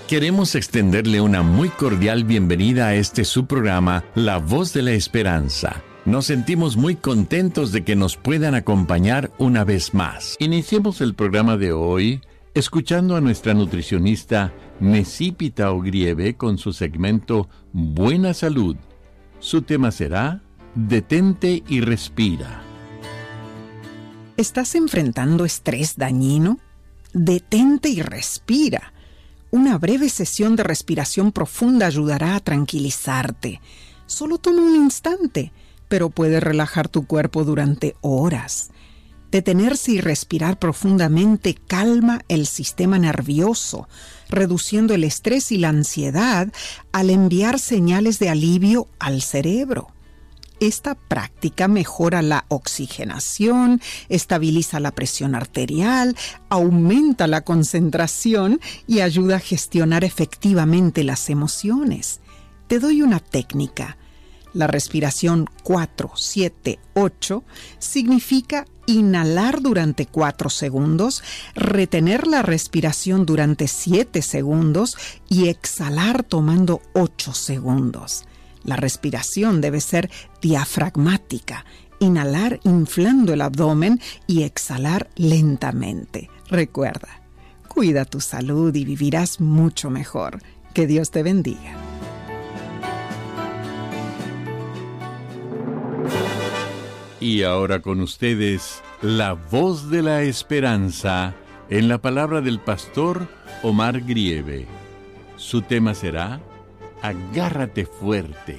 Queremos extenderle una muy cordial bienvenida a este su programa, La Voz de la Esperanza. Nos sentimos muy contentos de que nos puedan acompañar una vez más. Iniciemos el programa de hoy escuchando a nuestra nutricionista Necipita Ogrieve con su segmento Buena Salud. Su tema será Detente y Respira. ¿Estás enfrentando estrés dañino? Detente y respira. Una breve sesión de respiración profunda ayudará a tranquilizarte. Solo toma un instante, pero puede relajar tu cuerpo durante horas. Detenerse y respirar profundamente calma el sistema nervioso, reduciendo el estrés y la ansiedad al enviar señales de alivio al cerebro. Esta práctica mejora la oxigenación, estabiliza la presión arterial, aumenta la concentración y ayuda a gestionar efectivamente las emociones. Te doy una técnica. La respiración 4-7-8 significa inhalar durante 4 segundos, retener la respiración durante 7 segundos y exhalar tomando 8 segundos. La respiración debe ser diafragmática, inhalar inflando el abdomen y exhalar lentamente. Recuerda, cuida tu salud y vivirás mucho mejor. Que Dios te bendiga. Y ahora con ustedes, La Voz de la Esperanza, en la palabra del pastor Omar Grieve. Su tema será Agárrate fuerte.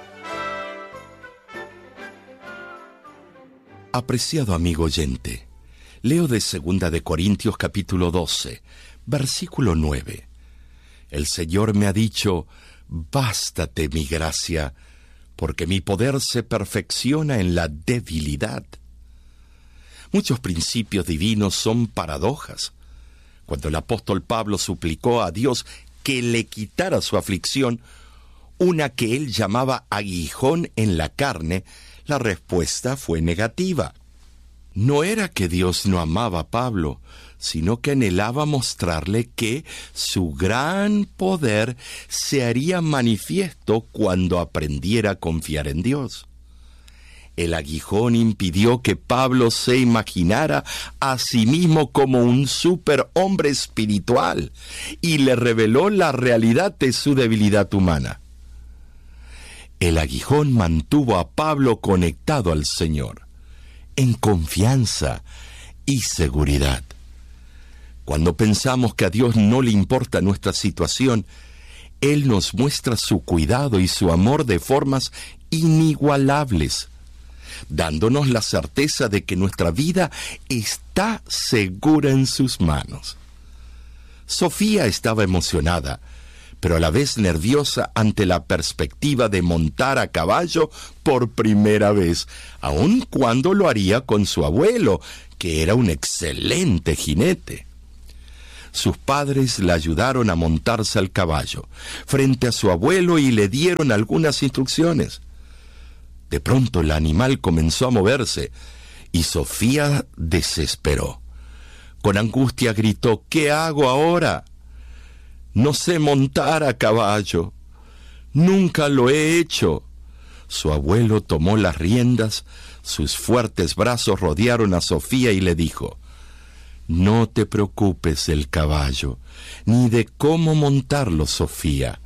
Apreciado amigo oyente, leo de 2 de Corintios capítulo 12, versículo 9. El Señor me ha dicho, bástate mi gracia, porque mi poder se perfecciona en la debilidad. Muchos principios divinos son paradojas. Cuando el apóstol Pablo suplicó a Dios que le quitara su aflicción, una que él llamaba aguijón en la carne, la respuesta fue negativa. No era que Dios no amaba a Pablo, sino que anhelaba mostrarle que su gran poder se haría manifiesto cuando aprendiera a confiar en Dios. El aguijón impidió que Pablo se imaginara a sí mismo como un superhombre espiritual y le reveló la realidad de su debilidad humana. El aguijón mantuvo a Pablo conectado al Señor, en confianza y seguridad. Cuando pensamos que a Dios no le importa nuestra situación, Él nos muestra su cuidado y su amor de formas inigualables, dándonos la certeza de que nuestra vida está segura en sus manos. Sofía estaba emocionada, pero a la vez nerviosa ante la perspectiva de montar a caballo por primera vez, aun cuando lo haría con su abuelo, que era un excelente jinete. Sus padres la ayudaron a montarse al caballo frente a su abuelo y le dieron algunas instrucciones. De pronto el animal comenzó a moverse y Sofía desesperó. Con angustia gritó, ¿qué hago ahora? No sé montar a caballo. Nunca lo he hecho. Su abuelo tomó las riendas, sus fuertes brazos rodearon a Sofía y le dijo, no te preocupes del caballo, ni de cómo montarlo, Sofía.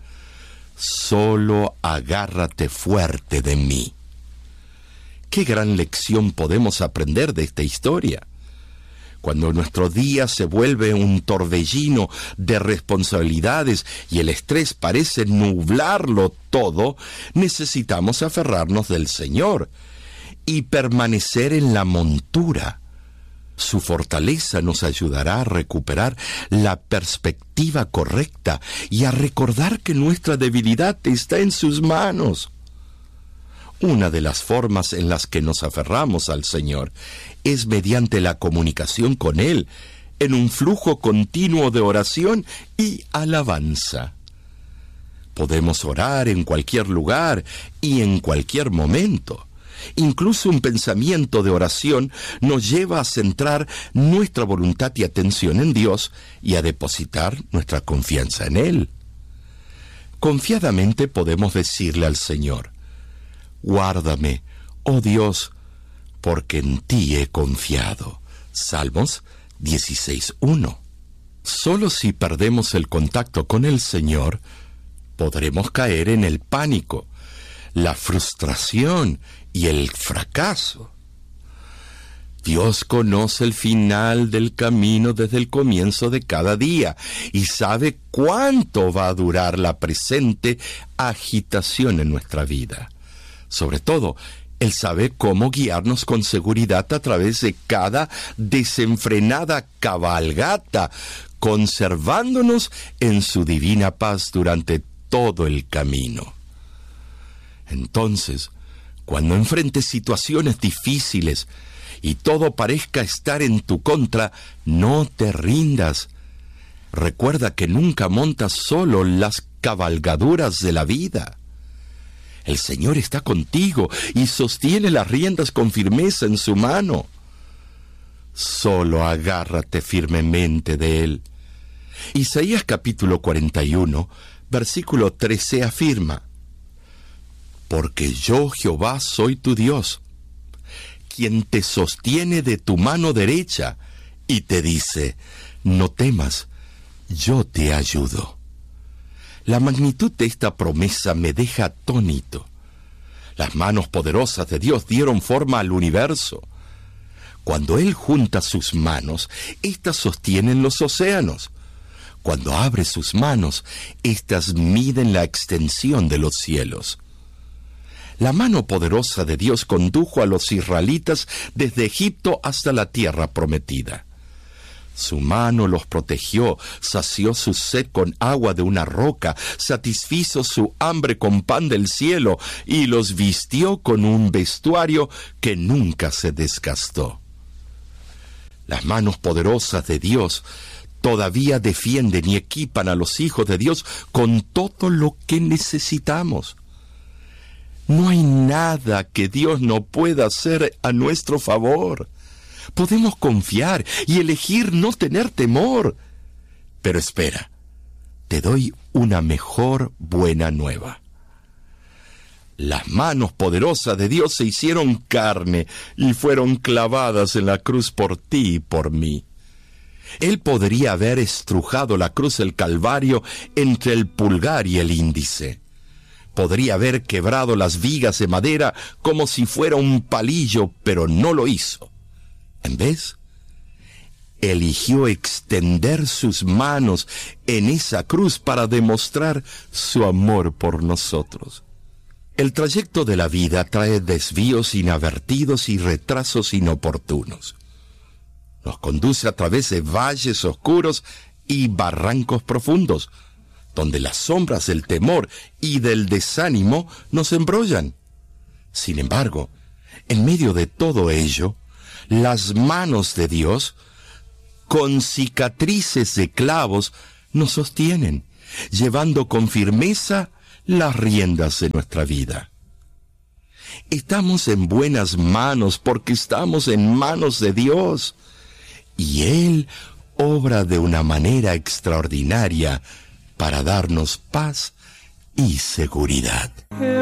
Solo agárrate fuerte de mí. ¿Qué gran lección podemos aprender de esta historia? Cuando nuestro día se vuelve un torbellino de responsabilidades y el estrés parece nublarlo todo, necesitamos aferrarnos del Señor y permanecer en la montura. Su fortaleza nos ayudará a recuperar la perspectiva correcta y a recordar que nuestra debilidad está en sus manos. Una de las formas en las que nos aferramos al Señor es mediante la comunicación con Él, en un flujo continuo de oración y alabanza. Podemos orar en cualquier lugar y en cualquier momento. Incluso un pensamiento de oración nos lleva a centrar nuestra voluntad y atención en Dios y a depositar nuestra confianza en Él. Confiadamente podemos decirle al Señor: guárdame, oh Dios, porque en ti he confiado. Salmos 16:1. Solo si perdemos el contacto con el Señor, podremos caer en el pánico, la frustración y el fracaso. Dios conoce el final del camino desde el comienzo de cada día y sabe cuánto va a durar la presente agitación en nuestra vida. Sobre todo, Él sabe cómo guiarnos con seguridad a través de cada desenfrenada cabalgata, conservándonos en su divina paz durante todo el camino. Entonces, cuando enfrentes situaciones difíciles y todo parezca estar en tu contra, no te rindas. Recuerda que nunca montas solo las cabalgaduras de la vida. El Señor está contigo y sostiene las riendas con firmeza en su mano. Solo agárrate firmemente de Él. Isaías capítulo 41, versículo 13 afirma: porque yo, Jehová, soy tu Dios, quien te sostiene de tu mano derecha y te dice: no temas, yo te ayudo. La magnitud de esta promesa me deja atónito. Las manos poderosas de Dios dieron forma al universo. Cuando Él junta sus manos, éstas sostienen los océanos. Cuando abre sus manos, éstas miden la extensión de los cielos. La mano poderosa de Dios condujo a los israelitas desde Egipto hasta la tierra prometida. Su mano los protegió, sació su sed con agua de una roca, satisfizo su hambre con pan del cielo y los vistió con un vestuario que nunca se desgastó. Las manos poderosas de Dios todavía defienden y equipan a los hijos de Dios con todo lo que necesitamos. No hay nada que Dios no pueda hacer a nuestro favor. Podemos confiar y elegir no tener temor. Pero espera, te doy una mejor buena nueva. Las manos poderosas de Dios se hicieron carne y fueron clavadas en la cruz por ti y por mí. Él podría haber estrujado la cruz del Calvario entre el pulgar y el índice. Podría haber quebrado las vigas de madera como si fuera un palillo, pero no lo hizo. En vez, eligió extender sus manos en esa cruz para demostrar su amor por nosotros. El trayecto de la vida trae desvíos inadvertidos y retrasos inoportunos. Nos conduce a través de valles oscuros y barrancos profundos, donde las sombras del temor y del desánimo nos embrollan. Sin embargo, en medio de todo ello, las manos de Dios, con cicatrices de clavos, nos sostienen, llevando con firmeza las riendas de nuestra vida. Estamos en buenas manos porque estamos en manos de Dios, y Él obra de una manera extraordinaria para darnos paz y seguridad.